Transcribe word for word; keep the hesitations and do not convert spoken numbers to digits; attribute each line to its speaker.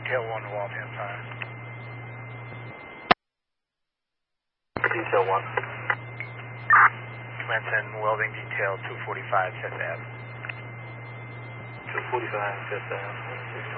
Speaker 1: Detail one, Waltham Fire.
Speaker 2: Detail one.
Speaker 1: Commencing welding detail two forty-five Fifth Avenue.
Speaker 2: two forty-five Fifth Avenue.